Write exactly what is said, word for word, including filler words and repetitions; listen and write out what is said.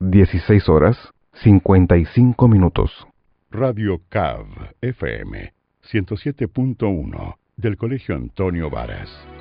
dieciséis horas cincuenta y cinco minutos. Radio C A V F M ciento siete punto uno del Colegio Antonio Varas.